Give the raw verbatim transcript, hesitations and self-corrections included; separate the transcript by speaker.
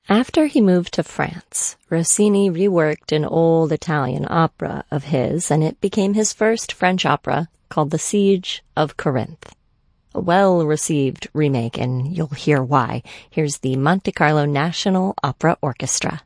Speaker 1: After he moved to France, Rossini reworked an old Italian opera of his, and it became his first French opera called The Siege of Corinth. A well-received remake, and you'll hear why. Here's the Monte Carlo National Opera Orchestra.